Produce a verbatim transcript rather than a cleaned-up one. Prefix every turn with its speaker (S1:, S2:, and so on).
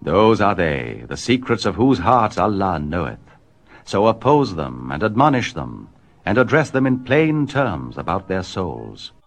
S1: Those are they, the secrets of whose hearts Allah knoweth. So oppose them, and admonish them, and address them in plain terms about their souls.